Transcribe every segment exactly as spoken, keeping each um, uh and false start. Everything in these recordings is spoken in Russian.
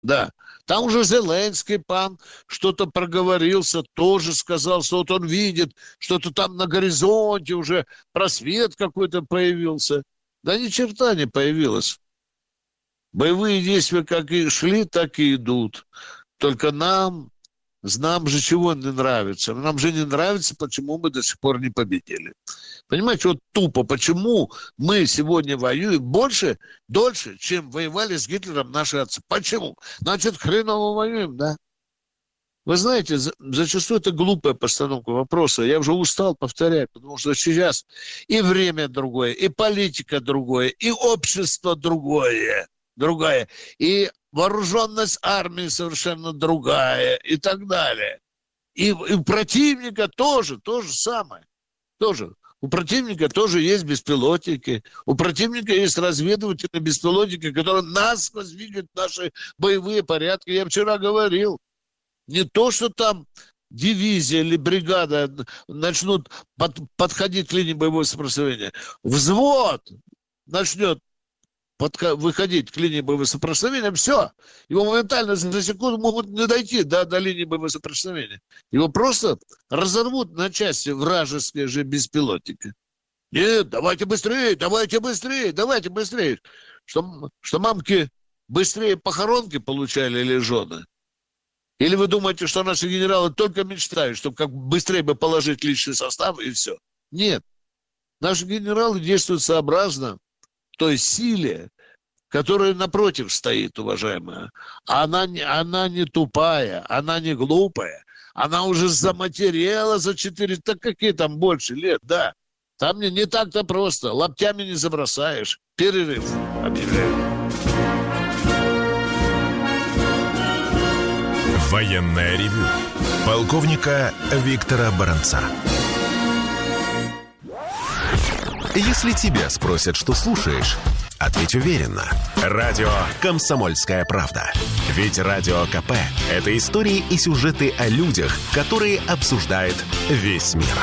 Да. Там уже Зеленский пан что-то проговорился, тоже сказал, что вот он видит, что-то там на горизонте уже просвет какой-то появился. Да ни черта не появилось. Боевые действия как и шли, так и идут. Только нам, нам же чего не нравится? Нам же не нравится, почему мы до сих пор не победили. Понимаете, вот тупо, почему мы сегодня воюем больше, дольше, чем воевали с Гитлером наши отцы? Почему? Значит, хреново воюем, да? Вы знаете, зачастую это глупая постановка вопроса. Я уже устал повторять, потому что сейчас и время другое, и политика другое, и общество другое, другая, и вооруженность армии совершенно другая, и так далее. И, и у противника тоже то же самое. Тоже. У противника тоже есть беспилотники. У противника есть разведывательные беспилотники, которые насквозь видят наши боевые порядки. Я вчера говорил. Не то, что там дивизия или бригада начнут под, подходить к линии боевого соприкосновения. Взвод начнет подко- выходить к линии боевого соприкосновения. Все. Его моментально за секунду могут не дойти до, до линии боевого соприкосновения. Его просто разорвут на части вражеские же беспилотники. Нет, давайте быстрее, давайте быстрее, давайте быстрее. Что, что мамки быстрее похоронки получали или жены? Или вы думаете, что наши генералы только мечтают, чтобы как быстрее бы положить личный состав и все? Нет. Наши генералы действуют сообразно той силе, которая напротив стоит, уважаемая. Она не, она не тупая, она не глупая. Она уже заматерела за четыреста, так какие там больше лет, да. Там не, не так-то просто. Лаптями не забросаешь. Перерыв объявляю. Военное ревю полковника Виктора Баранца. Если тебя спросят, что слушаешь, ответь уверенно. Радио «Комсомольская правда». Ведь Радио КП – это истории и сюжеты о людях, которые обсуждает весь мир.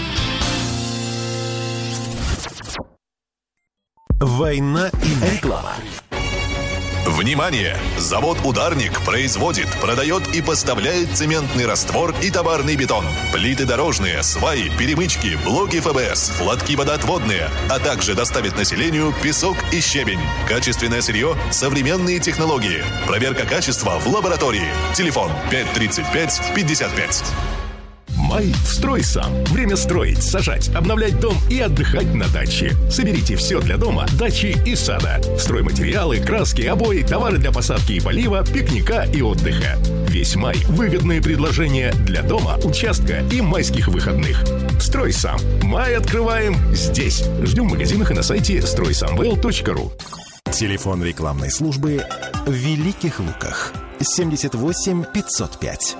Война и реклама. Внимание! Завод «Ударник» производит, продает и поставляет цементный раствор и товарный бетон, плиты дорожные, сваи, перемычки, блоки эф бэ эс, лотки водоотводные, а также доставит населению песок и щебень. Качественное сырье, современные технологии. Проверка качества в лаборатории. Телефон пять тридцать пять пятьдесят пять. Май в «Строй сам». Время строить, сажать, обновлять дом и отдыхать на даче. Соберите все для дома, дачи и сада. Стройматериалы, краски, обои, товары для посадки и полива, пикника и отдыха. Весь май выгодные предложения для дома, участка и майских выходных. «Строй сам». Май открываем здесь. Ждем в магазинах и на сайте строй самвел точка ру. Телефон рекламной службы в Великих Луках. семьдесят восемь пятьсот пять.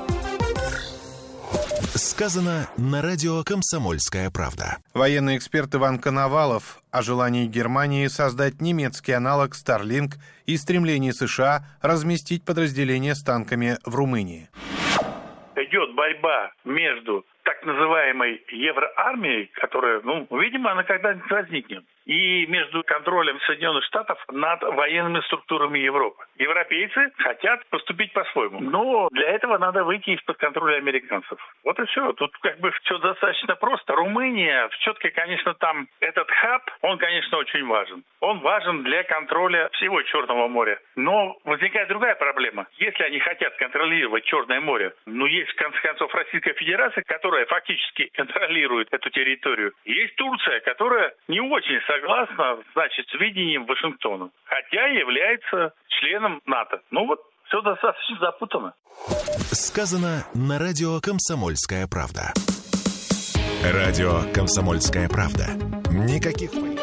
Сказано на радио «Комсомольская правда». Военный эксперт Иван Коновалов о желании Германии создать немецкий аналог Starlink и стремлении США разместить подразделения с танками в Румынии. Идет борьба между так называемой евроармией, которая, ну, видимо, она когда-нибудь возникнет, и между контролем Соединенных Штатов над военными структурами Европы. Европейцы хотят поступить по-своему, но для этого надо выйти из-под контроля американцев. Вот и все. Тут как бы все достаточно просто. Румыния, все-таки, конечно, там этот хаб, он, конечно, очень важен. Он важен для контроля всего Черного моря. Но возникает другая проблема. Если они хотят контролировать Черное море, ну, есть, в конце концов, Российская Федерация, которая фактически контролирует эту территорию. Есть Турция, которая не очень согласна, значит, с видением Вашингтона, хотя является членом НАТО. Ну вот, все достаточно запутано. Сказано на радио «Комсомольская правда». Радио «Комсомольская правда». Никаких фейков.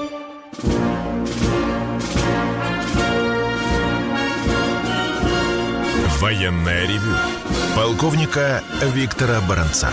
Военное ревю полковника Виктора Баранца.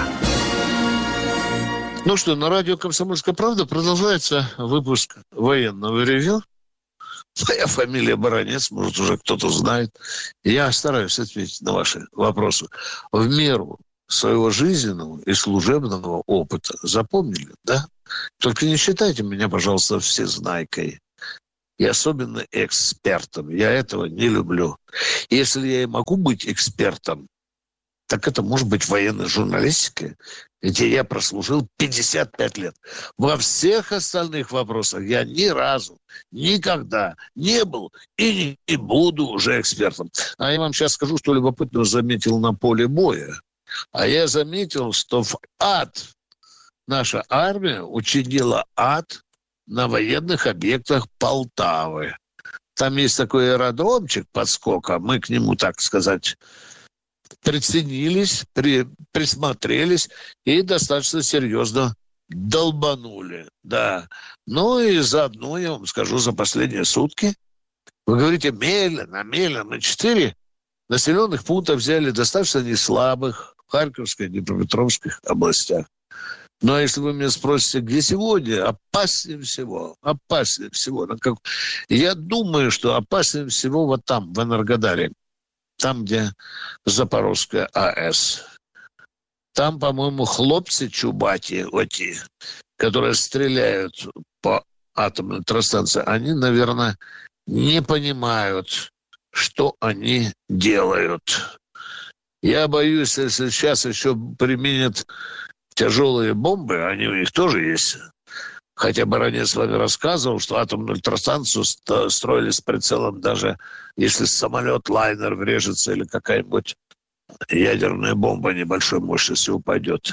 Ну что, на радио «Комсомольская правда» продолжается выпуск военного ревю. Моя фамилия Баранец, может, уже кто-то знает. Я стараюсь ответить на ваши вопросы в меру своего жизненного и служебного опыта. Запомнили, да? Только не считайте меня, пожалуйста, всезнайкой. и особенно экспертом. Я этого не люблю. Если я и могу быть экспертом, так это может быть военной журналистикой, где я прослужил пятьдесят пять лет. Во всех остальных вопросах я ни разу, никогда не был и не буду уже экспертом. А я вам сейчас скажу, что любопытного заметил на поле боя. А я заметил, что в ад наша армия учинила ад на военных объектах Полтавы. Там есть такой аэродромчик подскока, мы к нему, так сказать, приценились, при, присмотрелись и достаточно серьезно долбанули. Да. Ну и заодно, я вам скажу, за последние сутки, вы говорите, медленно, медленно, мы четыре населенных пункта взяли достаточно неслабых в Харьковской и Днепропетровских областях. Но если вы меня спросите, где сегодня, опаснее всего, опаснее всего. Ну, как... Я думаю, что опаснее всего вот там, в Энергодаре. Там, где Запорожская АЭС. Там, по-моему, хлопцы чубати, оти, которые стреляют по атомной электростанции, они, наверное, не понимают, что они делают. Я боюсь, если сейчас еще применят тяжелые бомбы, они у них тоже есть. Хотя Баранец с вами рассказывал, что атомную электростанцию строили с прицелом даже если самолет, лайнер врежется или какая-нибудь ядерная бомба небольшой мощности упадет.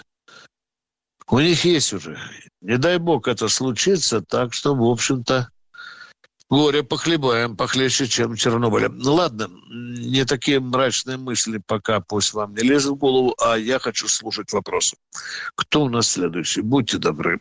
У них есть уже. Не дай бог это случится, так что, в общем-то, горе похлебаем, похлеще, чем в Чернобыле. Ну ладно, не такие мрачные мысли пока пусть вам не лезут в голову, а я хочу слушать вопросы. Кто у нас следующий? Будьте добры.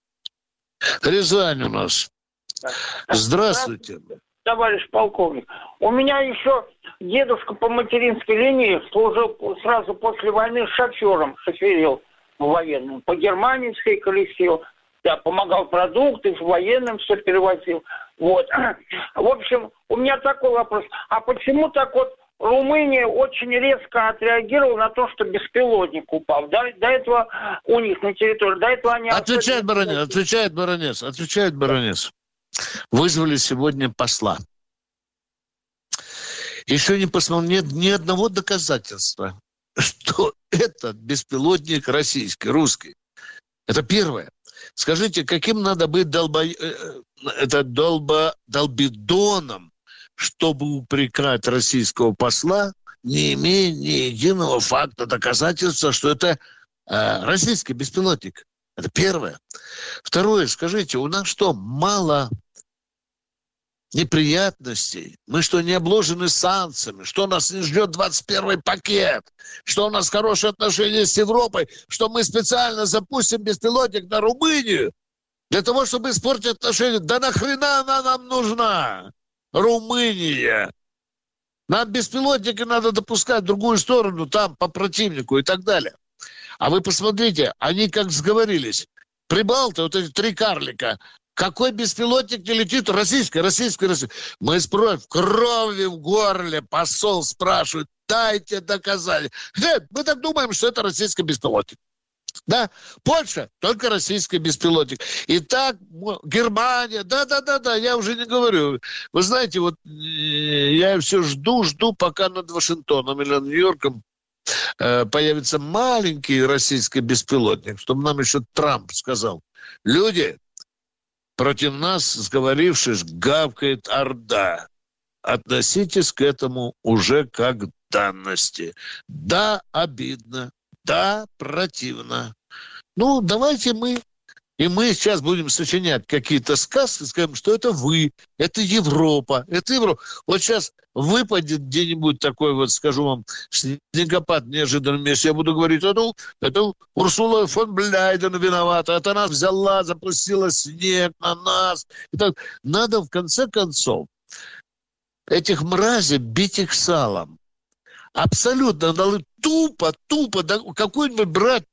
Рязань у нас. Здравствуйте. Товарищ полковник, у меня еще дедушка по материнской линии служил сразу после войны шофером, шоферил военным. По германской колесил, да, помогал продукты, военным все перевозил. Вот. В общем, у меня такой вопрос. А почему так вот Румыния очень резко отреагировала на то, что беспилотник упал? До, до этого у них на территории, до этого они... Отвечает Баранец, отвечает Баранец, отвечает Баранец. Вызвали сегодня посла. Еще не посмотрел, нет ни одного доказательства, что этот беспилотник российский, русский. Это первое. Скажите, каким надо быть долбо... это долбо... долбидоном, чтобы упрекать российского посла, не имея ни единого факта, доказательства, что это э, российский беспилотник. Это первое. Второе, скажите, у нас что, мало неприятностей? Мы что, не обложены санкциями? Что нас не ждет двадцать первый пакет? Что у нас хорошие отношения с Европой? Что мы специально запустим беспилотник на Румынию? Для того, чтобы испортить отношения? Да нахрена она нам нужна? Румыния. Нам беспилотники надо допускать в другую сторону, там, по противнику и так далее. А вы посмотрите, они как сговорились. Прибалты, вот эти три карлика, какой беспилотник не летит? Российский, российский, российский. Мы спрашиваем, крови в горле, посол спрашивает, дайте доказать. Нет, мы так думаем, что это российский беспилотник. Да, Польша, только российский беспилотник. Итак, Германия, да-да-да-да, я уже не говорю. Вы знаете, вот я все жду, жду, пока над Вашингтоном или над Нью-Йорком э, появится маленький российский беспилотник, чтобы нам еще Трамп сказал. Люди, против нас, сговорившись, гавкает орда. Относитесь к этому уже как к данности. Да, обидно. Да, противно. Ну, давайте мы, и мы сейчас будем сочинять какие-то сказки, скажем, что это вы, это Европа, это Европа. Вот сейчас выпадет где-нибудь такой вот, скажу вам, снегопад неожиданно месте, я буду говорить, это, это Урсула фон Бляйден виновата, это нас взяла, запустила снег на нас. И так. Надо, в конце концов, этих мразей бить их салом. Абсолютно надо тупо, тупо, да, какую-нибудь брать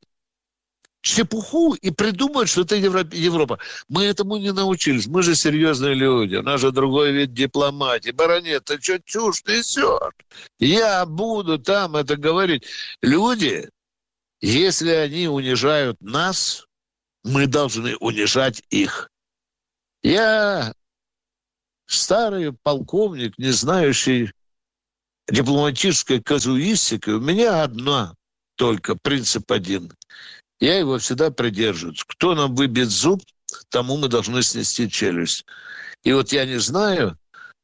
чепуху и придумать, что это Европа. Мы этому не научились. Мы же серьезные люди. У нас же другой вид дипломатии. Баронет, ты что чушь несешь? Я буду там это говорить. Люди, если они унижают нас, мы должны унижать их. Я старый полковник, не знающий дипломатической казуистики. У меня одна только, принцип один. Я его всегда придерживаюсь. Кто нам выбьет зуб, тому мы должны снести челюсть. И вот я не знаю,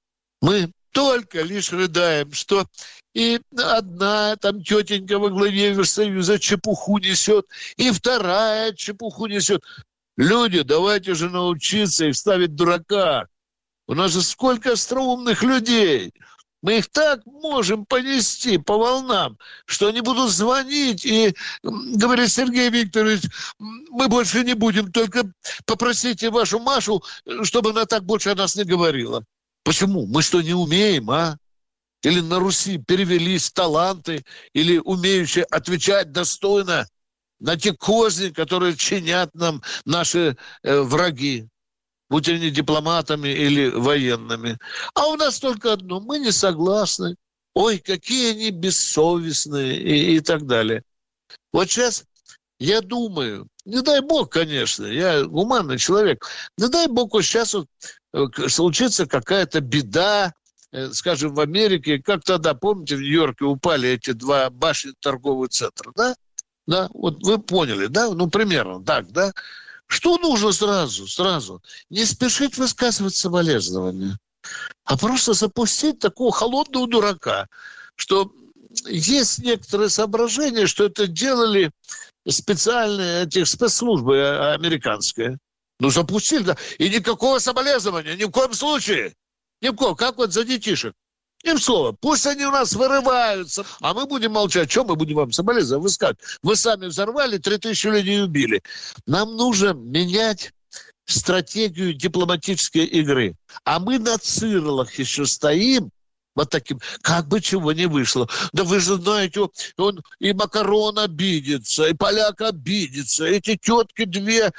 мы только лишь рыдаем, что и одна там тетенька во главе Евросоюза чепуху несет, и вторая чепуху несет. Люди, давайте же научиться их ставить дурака. У нас же сколько остроумных людей. Мы их так можем понести по волнам, что они будут звонить и говорить: Сергей Викторович, мы больше не будем, только попросите вашу Машу, чтобы она так больше о нас не говорила. Почему? Мы что, не умеем, а? Или на Руси перевелись таланты, или умеющие отвечать достойно на те козни, которые чинят нам наши э, враги, будь они дипломатами или военными. А у нас только одно: мы не согласны. Ой, какие они бессовестные и, и так далее. Вот сейчас я думаю, не дай бог, конечно, я гуманный человек, не дай бог, вот сейчас вот случится какая-то беда, скажем, в Америке, как тогда, помните, в Нью-Йорке упали эти два башни торгового центра, да? Да, вот вы поняли, да? Ну, примерно так, да? Что нужно сразу, сразу? Не спешить высказывать соболезнования, а просто запустить такого холодного дурака, что есть некоторые соображения, что это делали специальные этих спецслужбы американские. Ну, запустили, да. И никакого соболезнования, ни в коем случае. Ни в коем. Как вот за детишек. Ни в слово. Пусть они у нас вырываются, а мы будем молчать. Чем мы будем вам соболезновать? Вы скажете, вы сами взорвали, три тысячи людей убили. Нам нужно менять стратегию дипломатической игры. А мы на цирлах еще стоим, вот таким, как бы чего не вышло. Да вы же знаете, он и Макарон обидится, и поляк обидится, эти тетки две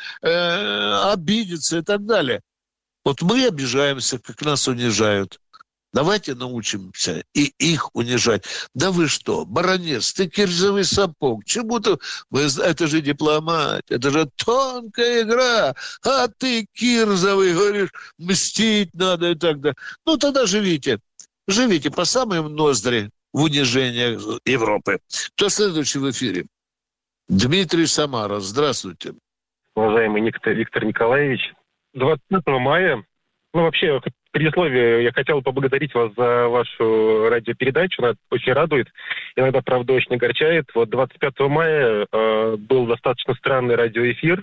э, обидятся и так далее. Вот мы обижаемся, как нас унижают. Давайте научимся и их унижать. Да вы что, баронец, ты кирзовый сапог, чему-то... Вы... Это же дипломатия, это же тонкая игра. А ты, кирзовый, говоришь, мстить надо и так далее. Ну, тогда живите. Живите по самым ноздри в унижениях Европы. Кто следующий в эфире? Дмитрий Самара. Здравствуйте. Уважаемый Виктор, Виктор Николаевич, двадцатого мая, ну, вообще, предисловие, я хотел поблагодарить вас за вашу радиопередачу, она очень радует, иногда, правда, очень огорчает. Вот двадцать пятого мая э, был достаточно странный радиоэфир,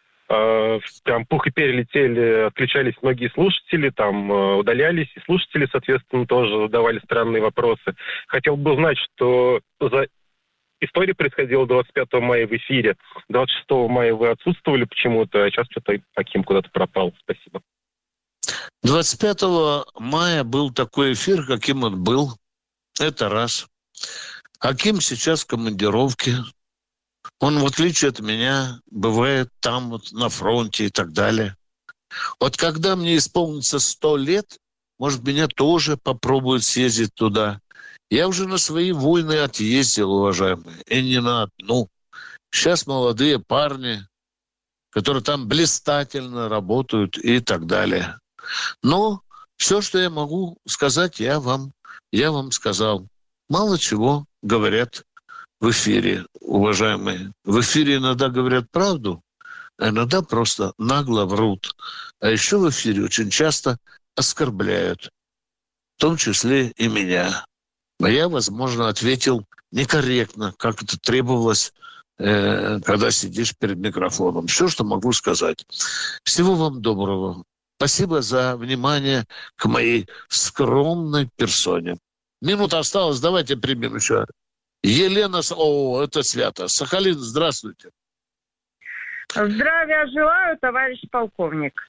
э, прям пух и перья летели, отключались многие слушатели, там э, удалялись, и слушатели, соответственно, тоже задавали странные вопросы. Хотел бы узнать, что за история происходила двадцать пятого мая в эфире, двадцать шестого мая вы отсутствовали почему-то, а сейчас что-то Аким куда-то пропал. Спасибо. двадцать пятого мая был такой эфир, каким он был. Это раз. Аким сейчас в командировке. Он, в отличие от меня, бывает там, вот, на фронте и так далее. Вот когда мне исполнится сто лет, может, меня тоже попробуют съездить туда. Я уже на свои войны отъездил, уважаемые, и не на одну. Сейчас молодые парни, которые там блистательно работают и так далее. Но все, что я могу сказать, я вам, я вам сказал. Мало чего говорят в эфире, уважаемые. В эфире иногда говорят правду, а иногда просто нагло врут. А еще в эфире очень часто оскорбляют, в том числе и меня. А я, возможно, ответил некорректно, как это требовалось, э, когда сидишь перед микрофоном. Все, что могу сказать. Всего вам доброго. Спасибо за внимание к моей скромной персоне. Минута осталась, давайте примем еще. Елена, о, это свято. Сахалин, здравствуйте. Здравия желаю, товарищ полковник.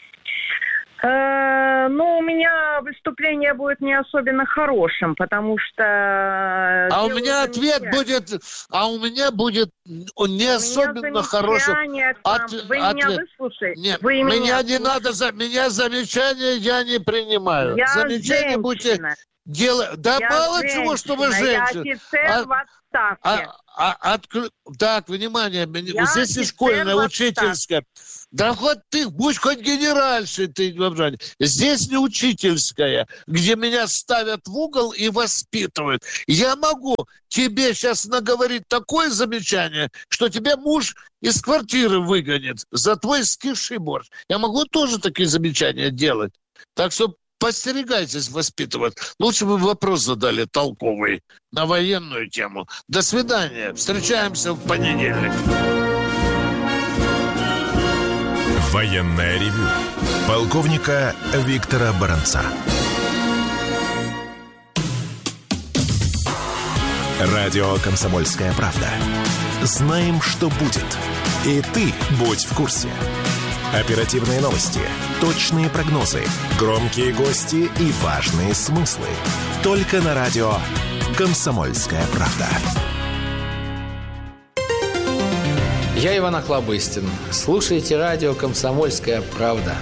Э, ну, у меня выступление будет не особенно хорошим, потому что... А у меня ответ будет... А у меня будет не особенно хорошим. От, вы ответ. Меня выслушайте. Нет, вы меня, меня не надо... За, меня замечания я не принимаю. Я замечания будете делать... Да я мало женщина, чего, что вы женщина. Я офицер а, в отставке. А, а, откр... Так, внимание, Я здесь и школьная, учительская. Да хоть ты, будь хоть генеральшей, ты, здесь не учительская, где меня ставят в угол и воспитывают. Я могу тебе сейчас наговорить такое замечание, что тебя муж из квартиры выгонит за твой скисший борщ. Я могу тоже такие замечания делать. Так что постерегайтесь воспитывать. Лучше бы вопрос задали толковый на военную тему. До свидания. Встречаемся в понедельник. Военное ревю полковника Виктора Баранца. Радио «Комсомольская правда». Знаем, что будет. И ты будь в курсе. Оперативные новости, точные прогнозы, громкие гости и важные смыслы. Только на радио «Комсомольская правда». Я Иван Охлобыстин. Слушайте радио «Комсомольская правда».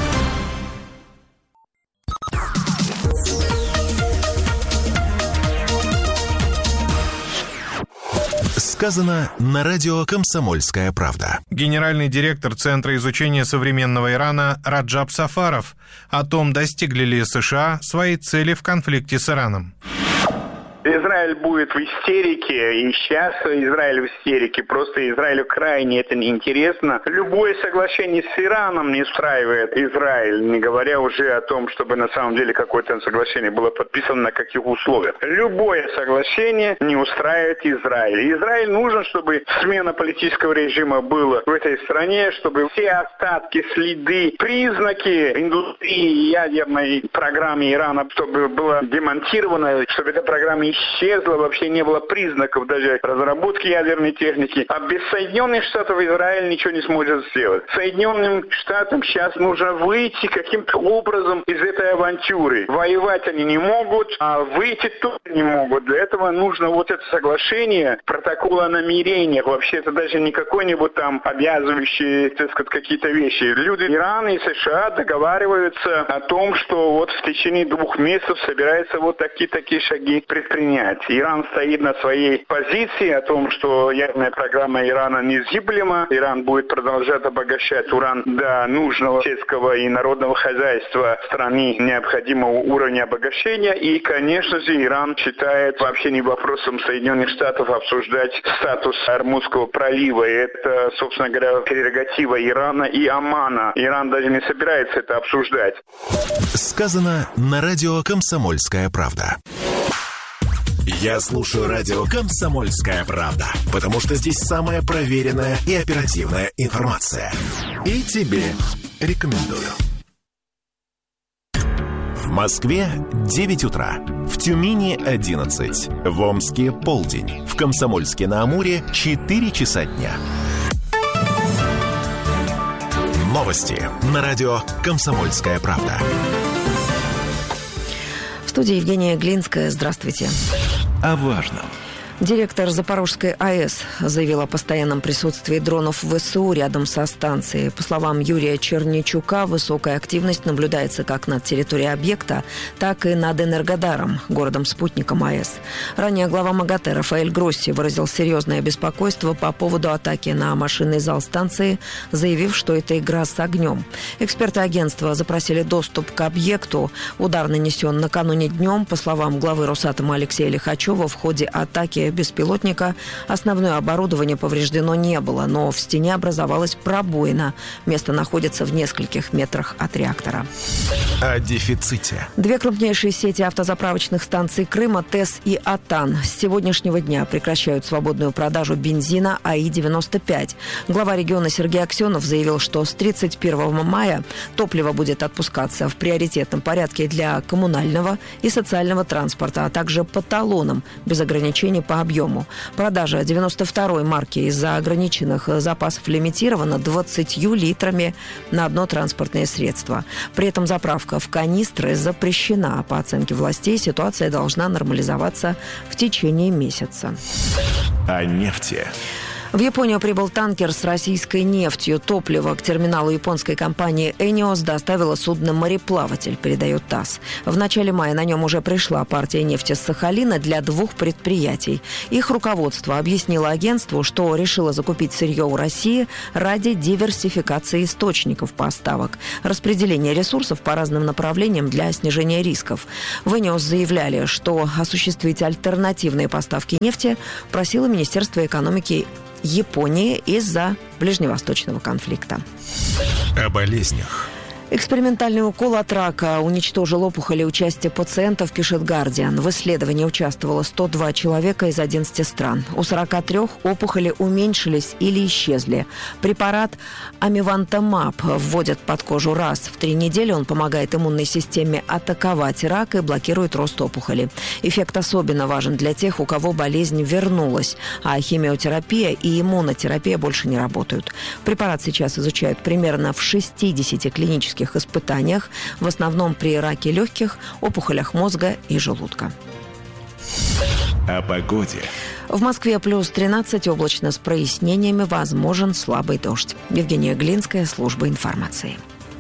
Сказано на радио «Комсомольская правда». Генеральный директор Центра изучения современного Ирана Раджаб Сафаров о том, достигли ли США своей цели в конфликте с Ираном. Израиль будет в истерике, и сейчас Израиль в истерике. Просто Израилю крайне это неинтересно. Любое соглашение с Ираном не устраивает Израиль, не говоря уже о том, чтобы на самом деле какое-то соглашение было подписано на каких условиях. Любое соглашение не устраивает Израиль. Израиль нужен, чтобы смена политического режима была в этой стране, чтобы все остатки, следы, признаки индустрии ядерной программы Ирана, чтобы было демонтировано, чтобы эта программа исчезла, вообще не было признаков даже разработки ядерной техники. А без Соединенных Штатов Израиль ничего не сможет сделать. Соединенным Штатам сейчас нужно выйти каким-то образом из этой авантюры. Воевать они не могут, а выйти тоже не могут. Для этого нужно вот это соглашение, протокол о намерениях. Вообще это даже не какой-нибудь там обязывающий, так сказать, какие-то вещи. Люди Ирана и США договариваются о том, что вот в течение двух месяцев собираются вот такие-такие шаги предпринять. Иран стоит на своей позиции о том, что ядерная программа Ирана незыблема. Иран будет продолжать обогащать уран до нужного сельского и народного хозяйства страны необходимого уровня обогащения. И, конечно же, Иран считает вообще не вопросом Соединенных Штатов обсуждать статус Ормузского пролива. И это, собственно говоря, прерогатива Ирана и Омана. Иран даже не собирается это обсуждать. Сказано на радио «Комсомольская правда». Я слушаю радио «Комсомольская правда», потому что здесь самая проверенная и оперативная информация. И тебе рекомендую. В Москве девять утра, в Тюмени одиннадцать, в Омске полдень, в Комсомольске-на-Амуре четыре часа дня. Новости на радио «Комсомольская правда». В студии Евгения Глинская. Здравствуйте. О важном. Директор Запорожской АЭС заявил о постоянном присутствии дронов ВСУ рядом со станцией. По словам Юрия Черничука, высокая активность наблюдается как над территорией объекта, так и над Энергодаром, городом-спутником АЭС. Ранее глава МАГАТЭ Рафаэль Гросси выразил серьезное беспокойство по поводу атаки на машинный зал станции, заявив, что это игра с огнем. Эксперты агентства запросили доступ к объекту. Удар нанесен накануне днем. По словам главы Росатома Алексея Лихачева, в ходе атаки беспилотника основное оборудование повреждено не было, но в стене образовалась пробоина. Место находится в нескольких метрах от реактора. О дефиците. Две крупнейшие сети автозаправочных станций Крыма, ТЭС и АТАН, с сегодняшнего дня прекращают свободную продажу бензина АИ девяносто пять. Глава региона Сергей Аксенов заявил, что с тридцать первого мая топливо будет отпускаться в приоритетном порядке для коммунального и социального транспорта, а также по талонам без ограничений по объему. Продажа девяносто второй марки из-за ограниченных запасов лимитирована двадцатью литрами на одно транспортное средство. При этом заправка в канистры запрещена. По оценке властей, ситуация должна нормализоваться в течение месяца. О нефти. В Японию прибыл танкер с российской нефтью. Топливо к терминалу японской компании «Эниос» доставило судно «Мореплаватель», передает ТАСС. В начале мая на нем уже пришла партия нефти с Сахалина для двух предприятий. Их руководство объяснило агентству, что решило закупить сырье у России ради диверсификации источников поставок, распределения ресурсов по разным направлениям для снижения рисков. В «Эниос» заявляли, что осуществить альтернативные поставки нефти просило Министерство экономики Японии из-за ближневосточного конфликта. О болезнях. Экспериментальный укол от рака уничтожил опухоли у части пациентов, пишет «Гардиан». В исследовании участвовало сто два человека из одиннадцати стран. У сорока трёх опухоли уменьшились или исчезли. Препарат амивантамаб вводят под кожу раз в три недели. Он помогает иммунной системе атаковать рак и блокирует рост опухоли. Эффект особенно важен для тех, у кого болезнь вернулась, а химиотерапия и иммунотерапия больше не работают. Препарат сейчас изучают примерно в шестидесяти клинических испытаниях, в основном при раке легких, опухолях мозга и желудка. О погоде. В Москве плюс тринадцать, облачно с прояснениями, возможен слабый дождь. Евгения Глинская, служба информации.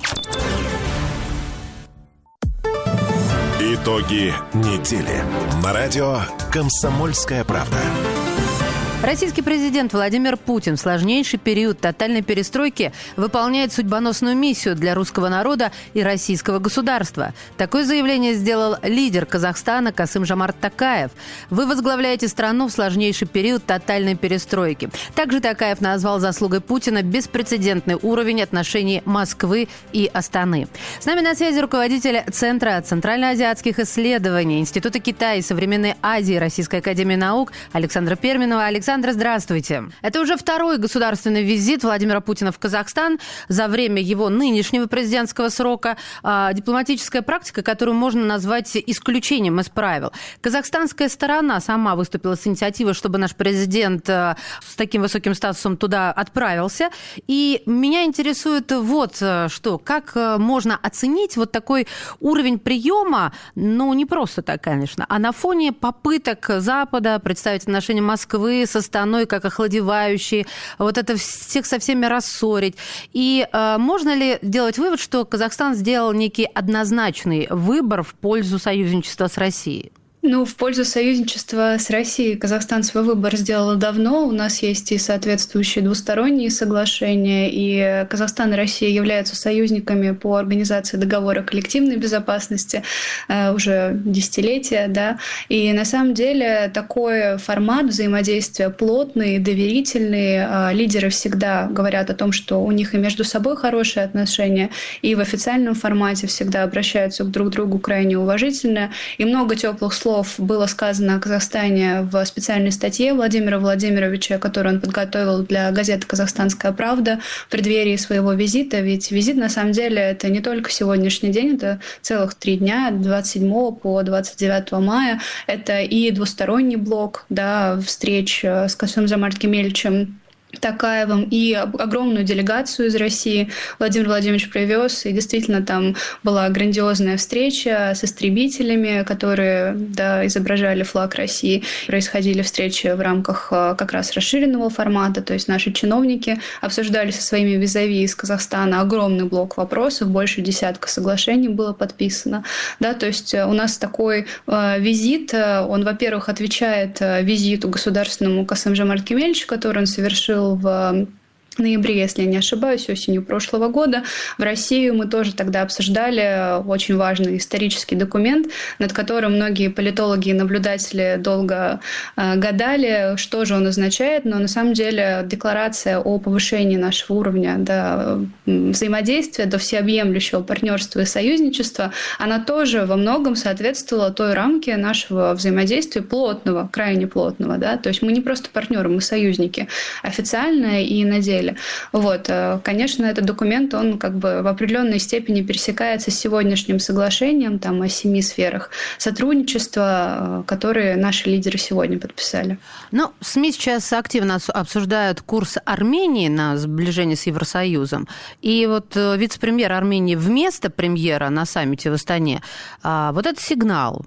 Итоги недели. На радио «Комсомольская правда». Российский президент Владимир Путин в сложнейший период тотальной перестройки выполняет судьбоносную миссию для русского народа и российского государства. Такое заявление сделал лидер Казахстана Касым-Жомарт Токаев. Вы возглавляете страну в сложнейший период тотальной перестройки. Также Токаев назвал заслугой Путина беспрецедентный уровень отношений Москвы и Астаны. С нами на связи руководитель Центра центральноазиатских исследований Института Китая и современной Азии Российской академии наук Александра Перминова. Александра, здравствуйте. Это уже второй государственный визит Владимира Путина в Казахстан за время его нынешнего президентского срока. А, дипломатическая практика, которую можно назвать исключением из правил. Казахстанская сторона сама выступила с инициативой, чтобы наш президент а, с таким высоким статусом туда отправился. И меня интересует вот что. Как можно оценить вот такой уровень приема, ну, не просто так, конечно, а на фоне попыток Запада представить отношения Москвы с Астаной как охладевающие, вот это всех со всеми рассорить. И э, можно ли делать вывод, что Казахстан сделал некий однозначный выбор в пользу союзничества с Россией? Ну, в пользу союзничества с Россией Казахстан свой выбор сделал давно. У нас есть и соответствующие двусторонние соглашения, и Казахстан и Россия являются союзниками по организации договора коллективной безопасности э, уже десятилетия, да. И на самом деле такой формат взаимодействия плотный, доверительный. Э, лидеры всегда говорят о том, что у них и между собой хорошие отношения, и в официальном формате всегда обращаются друг к другу крайне уважительно. И много теплых слов было сказано о Казахстане в специальной статье Владимира Владимировича, которую он подготовил для газеты «Казахстанская правда» в преддверии своего визита. Ведь визит, на самом деле, это не только сегодняшний день, это целых три дня, от двадцать седьмого по двадцать девятое мая. Это и двусторонний блок, да, встреч с Касым-Жомарт Кемельевичем Токаевым, и огромную делегацию из России Владимир Владимирович привез, и действительно там была грандиозная встреча с истребителями, которые, да, изображали флаг России. Происходили встречи в рамках как раз расширенного формата, то есть наши чиновники обсуждали со своими визави из Казахстана огромный блок вопросов, больше десятка соглашений было подписано. Да, то есть у нас такой э, визит, он, во-первых, отвечает визиту государственному Касым-Жомарт Кемельевичу, который он совершил в ноябре, если я не ошибаюсь, осенью прошлого года. В Россию мы тоже тогда обсуждали очень важный исторический документ, над которым многие политологи и наблюдатели долго э, гадали, что же он означает. Но на самом деле декларация о повышении нашего уровня до взаимодействия, до всеобъемлющего партнерства и союзничества, она тоже во многом соответствовала той рамке нашего взаимодействия плотного, крайне плотного. Да? То есть мы не просто партнеры, мы союзники официально и на деле. Вот, конечно, этот документ, он как бы в определенной степени пересекается с сегодняшним соглашением там, о семи сферах сотрудничества, которые наши лидеры сегодня подписали. Ну, СМИ сейчас активно обсуждают курс Армении на сближение с Евросоюзом. И вот вице-премьер Армении вместо премьера на саммите в Астане, вот это сигнал.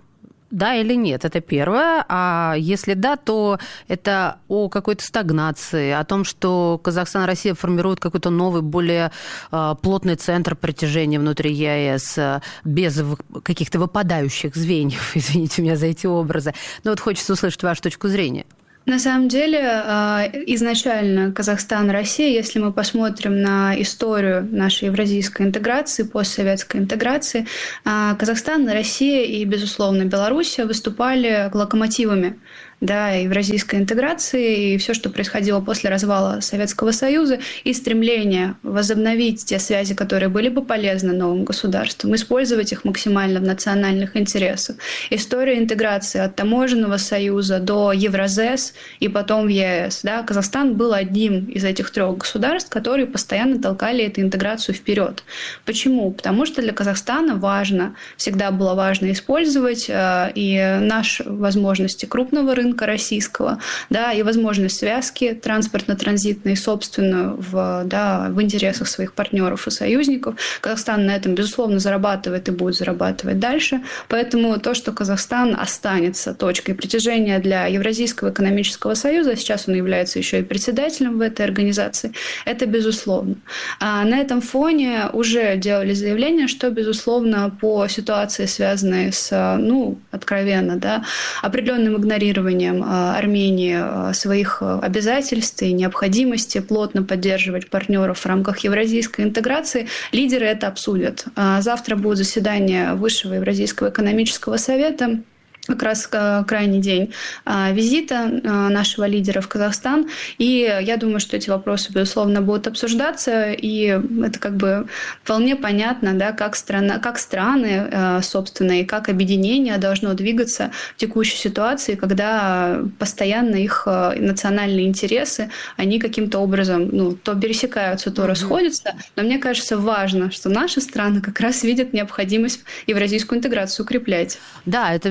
Да или нет, это первое. А если да, то это о какой-то стагнации, о том, что Казахстан и Россия формируют какой-то новый, более плотный центр притяжения внутри ЕАЭС, без каких-то выпадающих звеньев, извините меня за эти образы. Но вот хочется услышать вашу точку зрения. На самом деле, изначально Казахстан и Россия, если мы посмотрим на историю нашей евразийской интеграции, постсоветской интеграции, Казахстан, Россия и, безусловно, Белоруссия выступали локомотивами, да, евразийской интеграции и все, что происходило после развала Советского Союза, и стремление возобновить те связи, которые были бы полезны новым государствам, использовать их максимально в национальных интересах. История интеграции от таможенного союза до Евразес и потом в ЕАЭС. Да, Казахстан был одним из этих трех государств, которые постоянно толкали эту интеграцию вперед. Почему? Потому что для Казахстана важно, всегда было важно использовать э, и наши возможности крупного рынка, рынка российского, да, и возможность связки транспортно-транзитной, собственную в, да, в интересах своих партнеров и союзников. Казахстан на этом, безусловно, зарабатывает и будет зарабатывать дальше. Поэтому то, что Казахстан останется точкой притяжения для Евразийского экономического союза, сейчас он является еще и председателем в этой организации, это безусловно. А на этом фоне уже делали заявление, что, безусловно, по ситуации, связанной с, ну, откровенно, да, определенным игнорированием Армении своих обязательств и необходимости плотно поддерживать партнеров в рамках евразийской интеграции, лидеры это обсудят. Завтра будет заседание Высшего Евразийского экономического совета, как раз крайний день визита нашего лидера в Казахстан. И я думаю, что эти вопросы, безусловно, будут обсуждаться. И это как бы вполне понятно, да, как, страна, как страны, собственно, и как объединение должно двигаться в текущей ситуации, когда постоянно их национальные интересы, они каким-то образом, ну, то пересекаются, то mm-hmm. расходятся. Но мне кажется, важно, что наши страны как раз видят необходимость евразийскую интеграцию укреплять. Да, это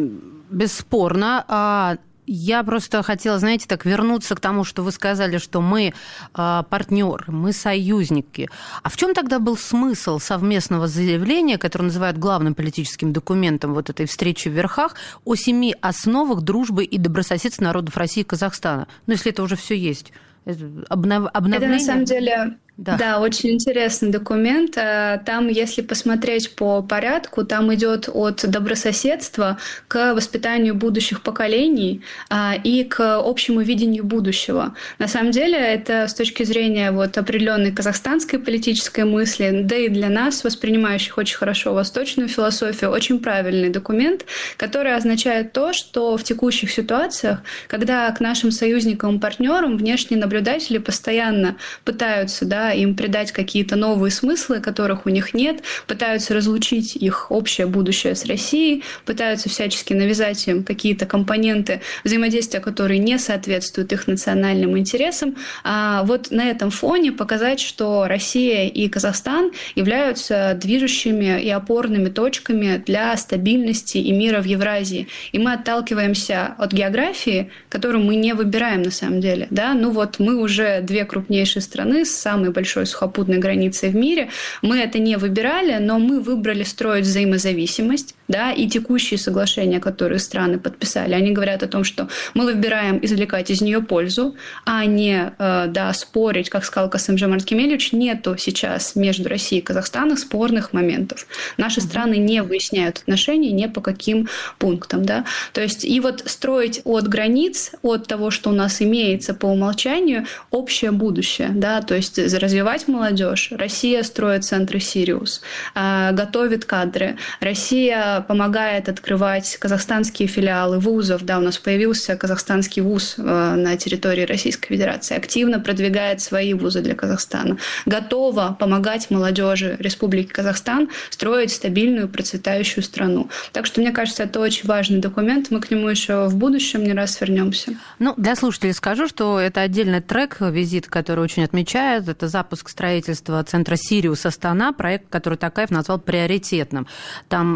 бесспорно. Я просто хотела, знаете, так вернуться к тому, что вы сказали, что мы партнеры, мы союзники. А в чем тогда был смысл совместного заявления, которое называют главным политическим документом вот этой встречи в верхах, о семи основах дружбы и добрососедства народов России и Казахстана? Ну, если это уже все есть. Обнов... Обновление... Это на самом деле... Да. да, очень интересный документ. Там, если посмотреть по порядку, там идет от добрососедства к воспитанию будущих поколений и к общему видению будущего. На самом деле, это с точки зрения вот определенной казахстанской политической мысли, да и для нас, воспринимающих очень хорошо восточную философию, очень правильный документ, который означает то, что в текущих ситуациях, когда к нашим союзникам и партнерам внешние наблюдатели постоянно пытаются, да, им придать какие-то новые смыслы, которых у них нет, пытаются разлучить их общее будущее с Россией, пытаются всячески навязать им какие-то компоненты взаимодействия, которые не соответствуют их национальным интересам. А вот на этом фоне показать, что Россия и Казахстан являются движущими и опорными точками для стабильности и мира в Евразии. И мы отталкиваемся от географии, которую мы не выбираем на самом деле. Да? Ну вот мы уже две крупнейшие страны с самой большой сухопутной границей в мире. Мы это не выбирали, но мы выбрали строить взаимозависимость, да, и текущие соглашения, которые страны подписали, они говорят о том, что мы выбираем извлекать из нее пользу, а не, да, спорить, как сказал Касым-Жомарт Кемелевич, нету сейчас между Россией и Казахстаном спорных моментов. Наши mm-hmm. страны не выясняют отношения ни по каким пунктам, да. То есть и вот строить от границ, от того, что у нас имеется по умолчанию, общее будущее, да, то есть развивать молодежь. Россия строит центры «Сириус», готовит кадры. Россия помогает открывать казахстанские филиалы вузов. Да, у нас появился казахстанский вуз на территории Российской Федерации. Активно продвигает свои вузы для Казахстана. Готова помогать молодежи Республики Казахстан строить стабильную, процветающую страну. Так что, мне кажется, это очень важный документ. Мы к нему еще в будущем не раз вернемся. Ну, для слушателей скажу, что это отдельный трек, визит, который очень отмечает. Это запуск строительства центра «Сириус» Астана, проект, который Токаев назвал приоритетным. Там в России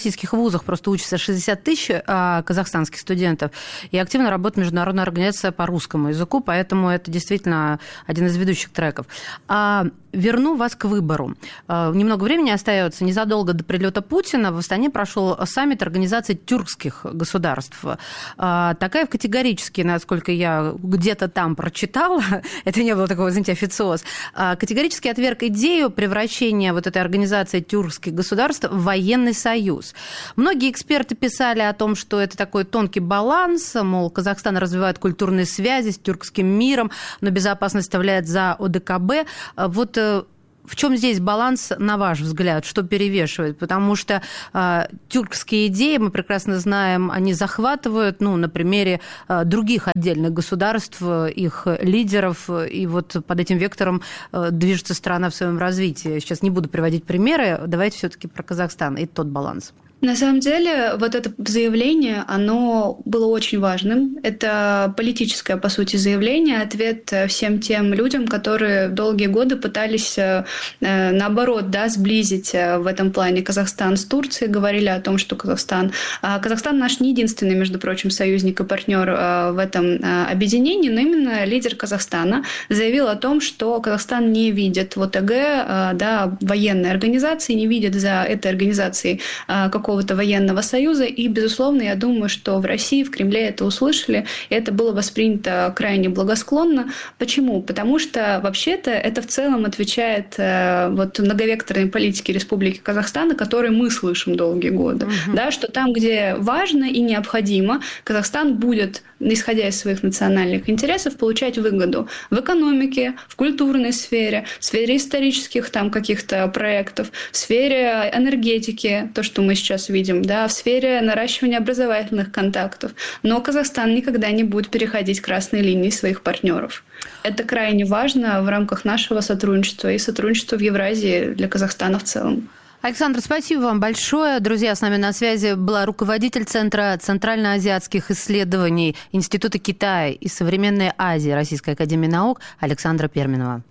российских вузах просто учатся шестьдесят тысяч казахстанских студентов, и активно работает международная организация по русскому языку, поэтому это действительно один из ведущих треков. А верну вас к выбору. Немного времени остается. Незадолго до прилета Путина в Астане прошел саммит Организации тюркских государств. Такаев категорически, насколько я где-то там прочитала, это не было такого, знаете, официоз, категорически отверг идею превращения вот этой организации тюркских государств в военный союз. Многие эксперты писали о том, что это такой тонкий баланс, мол, Казахстан развивает культурные связи с тюркским миром, но безопасность оставляет за О Дэ Ка Бэ. Вот в чем здесь баланс, на ваш взгляд, что перевешивает? Потому что э, тюркские идеи, мы прекрасно знаем, они захватывают, ну, на примере э, других отдельных государств, их лидеров, и вот под этим вектором э, движется страна в своем развитии. Сейчас не буду приводить примеры, давайте все-таки про Казахстан и тот баланс. На самом деле, вот это заявление, оно было очень важным. Это политическое, по сути, заявление, ответ всем тем людям, которые долгие годы пытались, наоборот, да, сблизить в этом плане Казахстан с Турцией, говорили о том, что Казахстан... Казахстан наш не единственный, между прочим, союзник и партнер в этом объединении, но именно лидер Казахстана заявил о том, что Казахстан не видит в О Тэ Гэ, да, военной организации, не видит за этой организацией какого какого-то военного союза. И, безусловно, я думаю, что в России, в Кремле это услышали, и это было воспринято крайне благосклонно. Почему? Потому что, вообще-то, это в целом отвечает э, вот многовекторной политике Республики Казахстан, о которой мы слышим долгие годы. Угу. Да, что там, где важно и необходимо, Казахстан будет, исходя из своих национальных интересов, получать выгоду в экономике, в культурной сфере, в сфере исторических там каких-то проектов, в сфере энергетики, то, что мы сейчас видим, да, в сфере наращивания образовательных контактов. Но Казахстан никогда не будет переходить красные линии своих партнеров. Это крайне важно в рамках нашего сотрудничества и сотрудничества в Евразии для Казахстана в целом. Александр, спасибо вам большое. Друзья, с нами на связи была руководитель Центра центральноазиатских исследований Института Китая и современной Азии Российской академии наук Александра Перминова.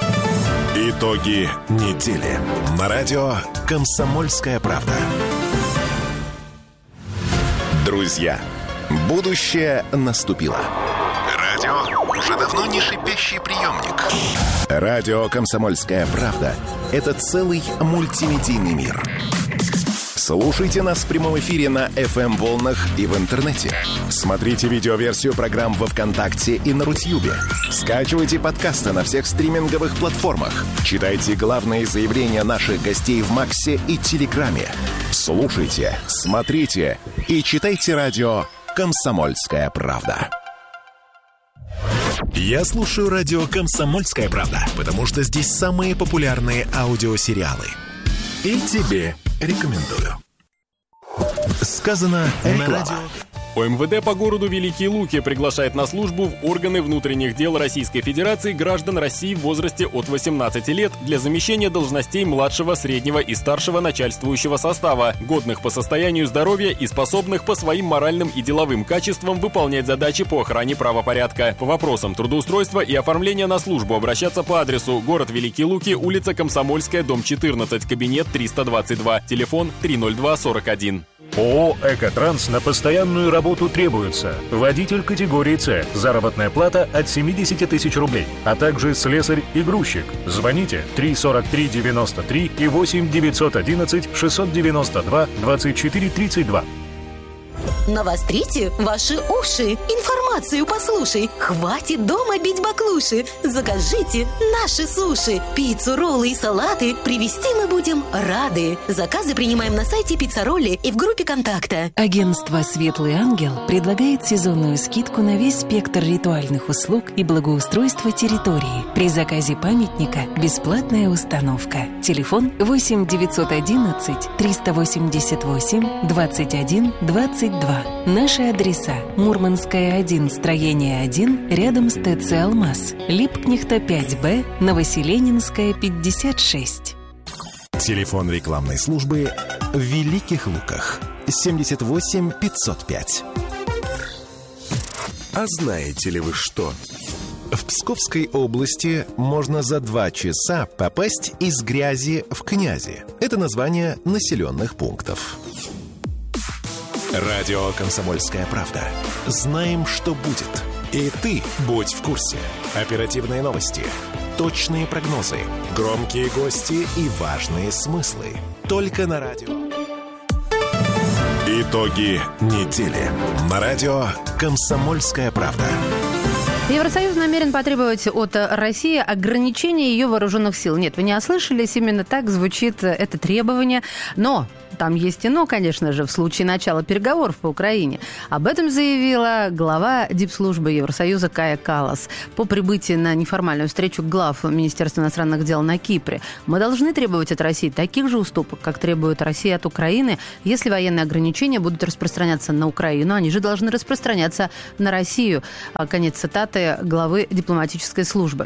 Итоги недели. На радио «Комсомольская правда». Друзья, будущее наступило. Радио уже давно не шипящий приемник. Радио «Комсомольская правда» — это целый мультимедийный мир. Слушайте нас в прямом эфире на эф эм-волнах и в интернете. Смотрите видеоверсию программ во ВКонтакте и на Рутьюбе. Скачивайте подкасты на всех стриминговых платформах. Читайте главные заявления наших гостей в Максе и Телеграме. Слушайте, смотрите и читайте радио «Комсомольская правда». Я слушаю радио «Комсомольская правда», потому что здесь самые популярные аудиосериалы. И тебе рекомендую. Сказано на радио. О эм вэ дэ по городу Великие Луки приглашает на службу в органы внутренних дел Российской Федерации граждан России в возрасте от восемнадцати лет для замещения должностей младшего, среднего и старшего начальствующего состава, годных по состоянию здоровья и способных по своим моральным и деловым качествам выполнять задачи по охране правопорядка. По вопросам трудоустройства и оформления на службу обращаться по адресу: город Великие Луки, улица Комсомольская, дом четырнадцать, кабинет триста двадцать два, телефон три ноль два сорок один. ООО «Экотранс» на постоянную работу требуется. Водитель категории С. Заработная плата от семидесяти тысяч рублей, а также слесарь и грузчик. Звоните три сорок три девяносто три и восемь девятьсот одиннадцать шестьсот девяносто два двадцать четыре тридцать два. Навострите ваши уши. Информацию послушай. Хватит дома бить баклуши. Закажите наши суши. Пиццу, роллы и салаты привезти мы будем рады. Заказы принимаем на сайте Пицца-ролли и в группе контакта. Агентство «Светлый ангел» предлагает сезонную скидку на весь спектр ритуальных услуг и благоустройства территории. При заказе памятника бесплатная установка. Телефон восемь девятьсот одиннадцать триста восемьдесят восемь двадцать один двадцать два. Наши адреса: Мурманская, один, строение один, рядом с ТЦ «Алмаз», Липкнехта, пять Б, Новоселенинская, пятьдесят шесть. Телефон рекламной службы в Великих Луках семьдесят восемь пятьсот пять. А знаете ли вы что? В Псковской области можно за два часа попасть из грязи в князи. Это название населенных пунктов. Радио «Комсомольская правда». Знаем, что будет. И ты будь в курсе. Оперативные новости, точные прогнозы, громкие гости и важные смыслы. Только на радио. Итоги недели. На радио «Комсомольская правда». Евросоюз намерен потребовать от России ограничения ее вооруженных сил. Нет, вы не ослышались, именно так звучит это требование. Но там есть и но, конечно же, в случае начала переговоров по Украине. Об этом заявила глава дипслужбы Евросоюза Кая Каллас по прибытии на неформальную встречу глав Министерства иностранных дел на Кипре. Мы должны требовать от России таких же уступок, как требует Россия от Украины. Если военные ограничения будут распространяться на Украину, они же должны распространяться на Россию. Конец цитаты главы дипломатической службы.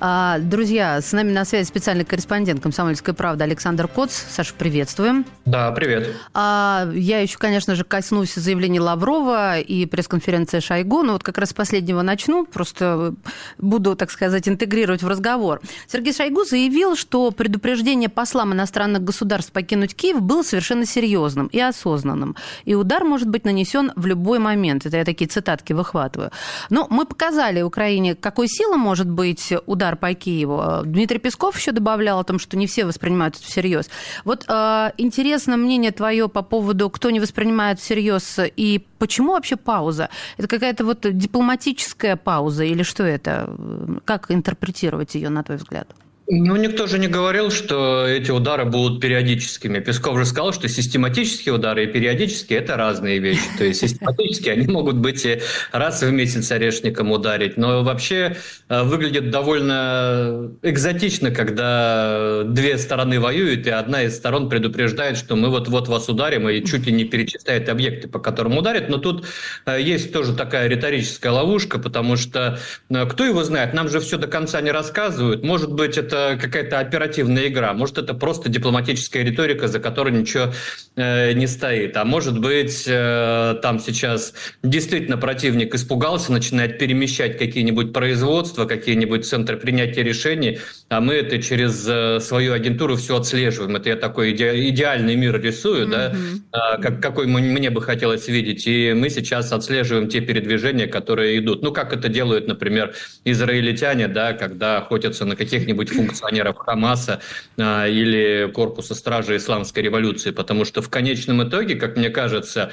Друзья, с нами на связи специальный корреспондент «Комсомольской правды» Александр Коц. Саша, приветствуем. Да, привет. А, я еще, конечно же, коснусь заявления Лаврова и пресс-конференции Шойгу, но вот как раз с последнего начну, просто буду, так сказать, интегрировать в разговор. Сергей Шойгу заявил, что предупреждение послам иностранных государств покинуть Киев было совершенно серьезным и осознанным, и удар может быть нанесен в любой момент. Это я такие цитатки выхватываю. Но мы показали Украине, какой силы может быть удар по Киеву. Дмитрий Песков еще добавлял о том, что не все воспринимают это всерьез. Вот э, интересно мнение твое по поводу, кто не воспринимает всерьез, и почему вообще пауза? Это какая-то вот дипломатическая пауза или что это? Как интерпретировать ее, на твой взгляд? Ну, никто же не говорил, что эти удары будут периодическими. Песков же сказал, что систематические удары и периодические – это разные вещи. То есть систематические они могут быть и раз в месяц орешником ударить. Но вообще выглядит довольно экзотично, когда две стороны воюют, и одна из сторон предупреждает, что мы вот-вот вас ударим, и чуть ли не перечисляет объекты, по которым ударит. Но тут есть тоже такая риторическая ловушка, потому что кто его знает, нам же все до конца не рассказывают. Может быть, это какая-то оперативная игра, может, это просто дипломатическая риторика, за которой ничего э, не стоит. А может быть, э, там сейчас действительно противник испугался, начинает перемещать какие-нибудь производства, какие-нибудь центры принятия решений, а мы это через э, свою агентуру все отслеживаем. Это я такой иде- идеальный мир рисую, mm-hmm. да, э, как, какой мне бы хотелось видеть. И мы сейчас отслеживаем те передвижения, которые идут. Ну, как это делают, например, израильтяне, да, когда охотятся на каких-нибудь функционеров Хамаса а, или корпуса стражи исламской революции, потому что в конечном итоге, как мне кажется,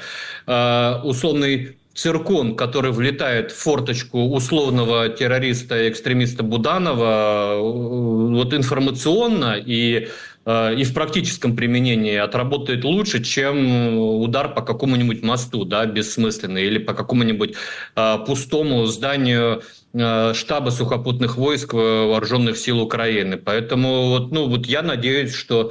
а, условный циркон, который влетает в форточку условного террориста-экстремиста Буданова, вот информационно и и в практическом применении отработает лучше, чем удар по какому-нибудь мосту, да, бессмысленный, или по какому-нибудь а, пустому зданию а, штаба сухопутных войск вооруженных сил Украины. Поэтому вот, ну, вот я надеюсь, что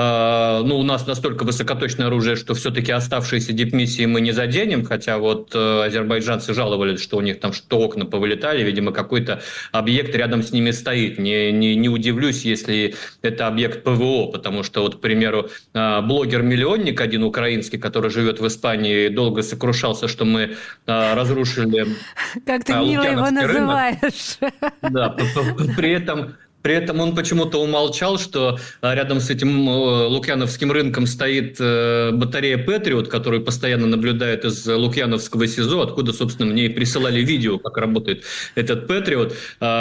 а, ну, у нас настолько высокоточное оружие, что все-таки оставшиеся дипмиссии мы не заденем, хотя вот а, азербайджанцы жаловались, что у них там что окна повылетали, видимо, какой-то объект рядом с ними стоит. Не, не, не удивлюсь, если это объект ПВО, потому что, вот, к примеру, блогер-миллионник один украинский, который живет в Испании, долго сокрушался, что мы разрушили как ты мило его называешь. Да, при этом... При этом он почему-то умолчал, что рядом с этим Лукьяновским рынком стоит батарея «Патриот», которую постоянно наблюдает из Лукьяновского СИЗО, откуда, собственно, мне и присылали видео, как работает этот «Патриот».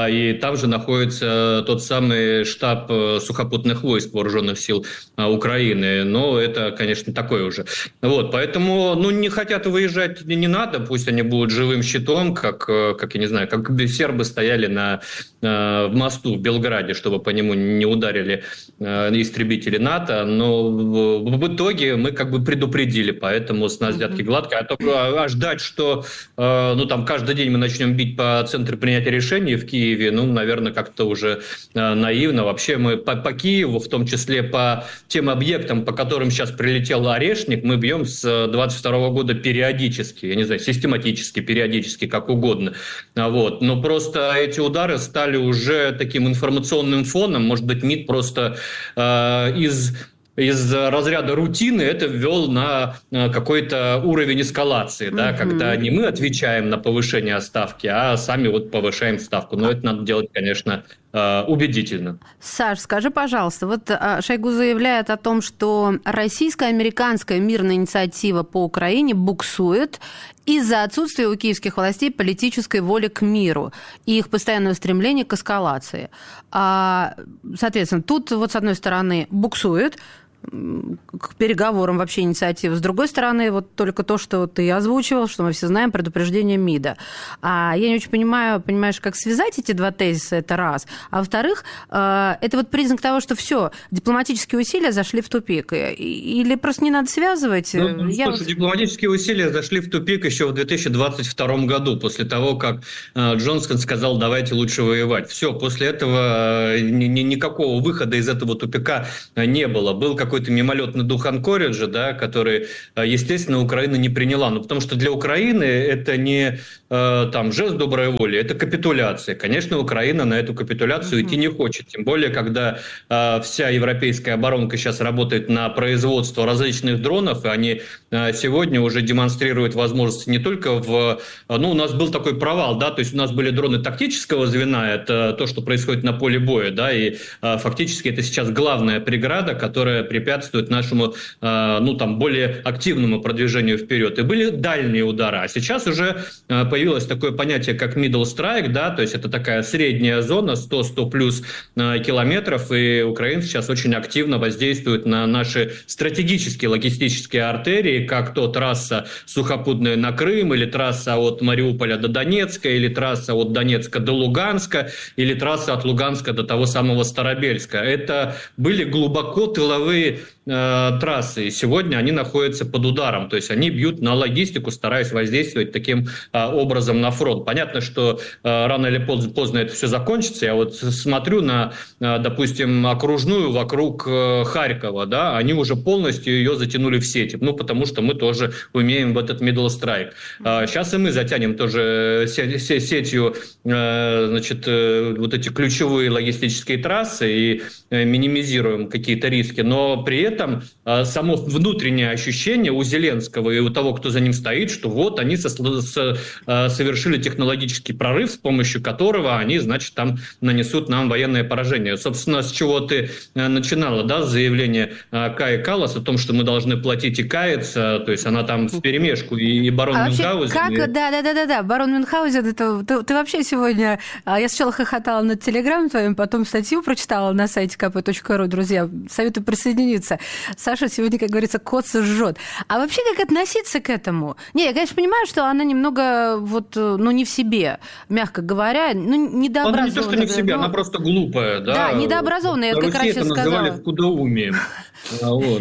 И там же находится тот самый штаб сухопутных войск вооруженных сил Украины. Но это, конечно, такое уже. Вот, поэтому, ну, не хотят выезжать, не надо, пусть они будут живым щитом, как, как я не знаю, как сербы стояли на, в мосту в Белграде, чтобы по нему не ударили э, истребители НАТО, но в, в итоге мы как бы предупредили, поэтому с нас взятки гладко. А, то, а, а ждать, что э, ну, там каждый день мы начнем бить по центру принятия решений в Киеве, ну, наверное, как-то уже э, наивно. Вообще мы по, по Киеву, в том числе по тем объектам, по которым сейчас прилетел Орешник, мы бьем с двадцать второго года периодически, я не знаю, систематически, периодически, как угодно. Вот. Но просто эти удары стали уже таким информационным фоном, может быть, МИД просто э, из, из разряда рутины это ввел на какой-то уровень эскалации, да, mm-hmm. когда не мы отвечаем на повышение ставки, а сами вот повышаем ставку. Но это надо делать, конечно, убедительно. Саш, скажи, пожалуйста, вот Шойгу заявляет о том, что российско-американская мирная инициатива по Украине буксует из-за отсутствия у киевских властей политической воли к миру и их постоянного стремления к эскалации. Соответственно, тут вот с одной стороны буксует к переговорам вообще инициативы. С другой стороны, вот только то, что ты озвучивал, что мы все знаем, предупреждение МИДа. А я не очень понимаю, понимаешь, как связать эти два тезиса, это раз. А во-вторых, это вот признак того, что все, дипломатические усилия зашли в тупик. Или просто не надо связывать? Ну, ну, я слушай, вот... дипломатические усилия зашли в тупик еще в две тысячи двадцать втором году, после того, как Джонсон сказал, давайте лучше воевать. Все, после этого ни, ни, никакого выхода из этого тупика не было. Был как какой-то мимолетный дух Анкориджа, да, который, естественно, Украина не приняла. Ну, потому что для Украины это не э, там, жест доброй воли, это капитуляция. Конечно, Украина на эту капитуляцию mm-hmm. идти не хочет. Тем более, когда э, вся европейская оборонка сейчас работает на производство различных дронов, и они э, сегодня уже демонстрируют возможности не только в... Ну, у нас был такой провал, да, то есть у нас были дроны тактического звена, это то, что происходит на поле боя, да, и э, фактически это сейчас главная преграда, которая препятствует нашему, ну, там, более активному продвижению вперед. И были дальние удары. А сейчас уже появилось такое понятие, как middle strike, да, то есть это такая средняя зона, сто-сто плюс километров, и Украина сейчас очень активно воздействует на наши стратегические логистические артерии, как то трасса сухопутная на Крым, или трасса от Мариуполя до Донецка, или трасса от Донецка до Луганска, или трасса от Луганска до того самого Старобельска. Это были глубоко тыловые трассы, и сегодня они находятся под ударом, то есть они бьют на логистику, стараясь воздействовать таким а, образом на фронт. Понятно, что а, рано или поздно, поздно это все закончится. Я вот смотрю на, а, допустим, окружную вокруг а, Харькова, да, они уже полностью ее затянули в сети, ну, потому что мы тоже умеем в этот middle strike. А, сейчас и мы затянем тоже сеть, сетью, а, значит, вот эти ключевые логистические трассы и а, минимизируем какие-то риски, но при этом э, само внутреннее ощущение у Зеленского и у того, кто за ним стоит, что вот они со, с, э, совершили технологический прорыв, с помощью которого они, значит, там нанесут нам военное поражение. Собственно, с чего ты э, начинала, да, заявление э, Каи Каллас о том, что мы должны платить и каяться, то есть она там вперемешку, и, и барон а Мюнхгаузен... Как, и... да, да, да, да, да, барон Мюнхгаузен, это, ты, ты вообще сегодня... Я сначала хохотала над телеграмм твоим, потом статью прочитала на сайте ка пэ точка ру, друзья, советую присоединиться. Саша сегодня, как говорится, кот жжет. А вообще, как относиться к этому? Не, я, конечно, понимаю, что она немного, вот, ну, не в себе, мягко говоря, ну, недообразованная. Она не то, что не в себе, но... она просто глупая, да? Да, недообразованная, я как раз сейчас сказала. называли скудоумием. Вот.